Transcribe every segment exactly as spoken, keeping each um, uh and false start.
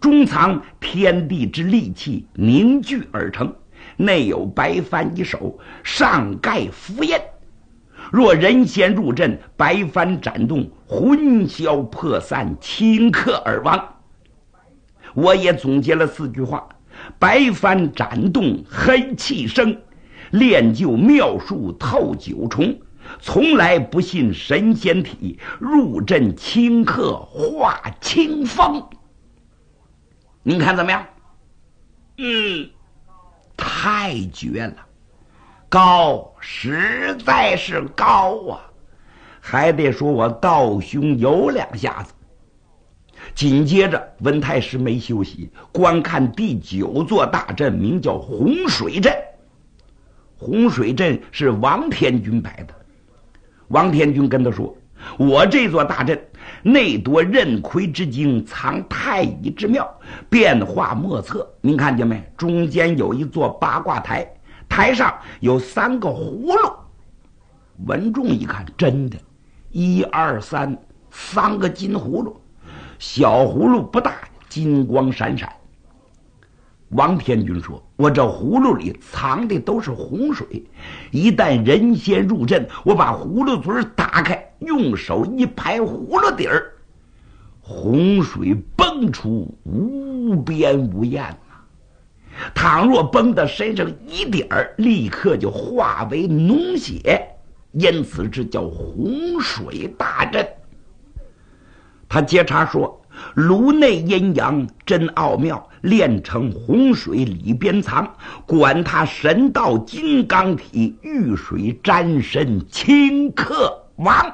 中藏天地之利器，凝聚而成，内有白帆一手，上盖符印。若人先入阵，白帆斩动，魂消魄散，顷刻而亡。我也总结了四句话：白帆斩动，黑气生，练就妙术透九重，从来不信神仙体，入阵顷刻化清风。您看怎么样？嗯，太绝了，高，实在是高啊！还得说我道兄有两下子。紧接着文太师没休息，观看第九座大阵，名叫洪水阵。洪水阵是王天军摆的。王天军跟他说，我这座大阵内夺壬癸之精，藏太乙之妙，变化莫测。您看见没？中间有一座八卦台，台上有三个葫芦。文仲一看，真的，一二三，三个金葫芦，小葫芦不大，金光闪闪。王天军说，我这葫芦里藏的都是洪水，一旦人先入阵，我把葫芦嘴打开，用手一拍葫芦底儿，洪水崩出，无边无沿啊！倘若崩到身上一点儿，立刻就化为脓血，因此这叫洪水大阵。他接茬说，炉内阴阳真奥妙，炼成洪水里边藏，管他神道金刚体，遇水沾身顷刻亡。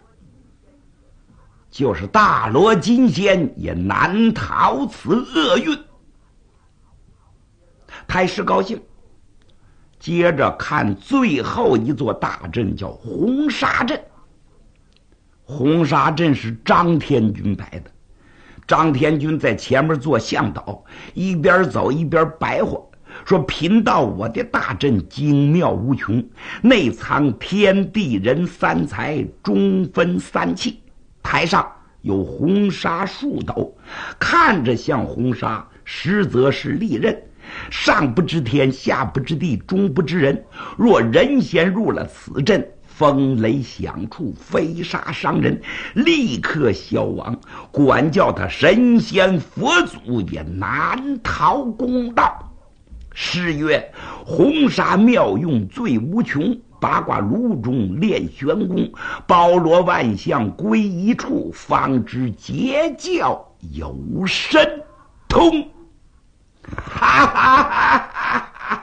就是大罗金仙也难逃此厄运。太师高兴，接着看最后一座大阵，叫红沙阵。红沙阵是张天军摆的，张天军在前面做向导，一边走一边白话，说贫道我的大阵精妙无穷，内藏天地人三才，中分三气，台上有红纱数斗，看着像红纱，实则是利刃，上不知天，下不知地，中不知人。若人先入了此阵，风雷响处，飞沙伤人，立刻消亡，管教他神仙佛祖也难逃公道。诗曰，红纱妙用最无穷，八卦炉中练玄功，包罗万象归一处，方知截教有神通。哈哈哈哈哈！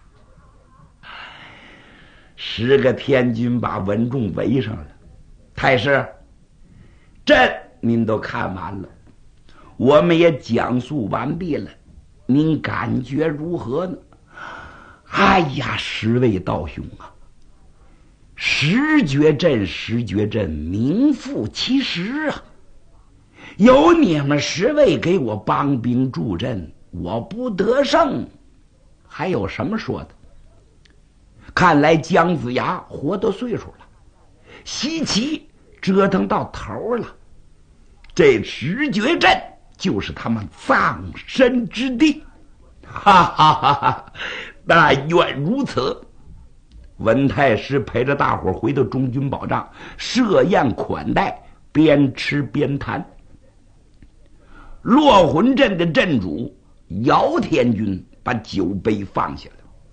十个天军把文仲围上了。太师，阵您都看完了，我们也讲述完毕了，您感觉如何呢？哎呀，十位道兄啊，十绝阵十绝阵名副其实啊！有你们十位给我帮兵助阵，我不得胜，还有什么说的？看来姜子牙活到岁数了，西岐折腾到头了，这十绝阵就是他们葬身之地。哈哈哈哈！但愿如此。文太师陪着大伙回到中军宝帐，设宴款待，边吃边谈。落魂阵的阵主姚天军把酒杯放下了。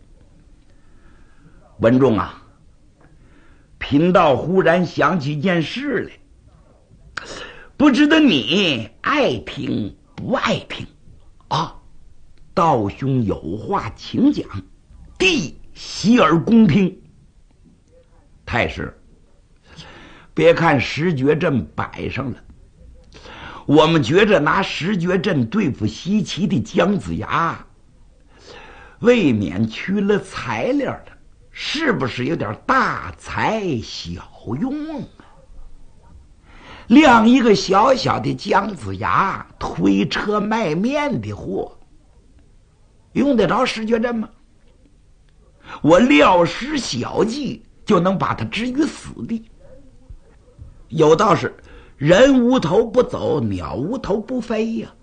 文仲啊，贫道忽然想起一件事来，不知道你爱听不爱听啊？道兄有话请讲，弟洗耳恭听。太师，别看十绝阵摆上了，我们觉着拿十绝阵对付西岐的姜子牙，未免缺了材料了，是不是有点大材小用啊？亮一个小小的姜子牙推车卖面的货，用得着十绝阵吗？我料施小计就能把他置于死地。有道是人无头不走，鸟无头不飞呀、啊。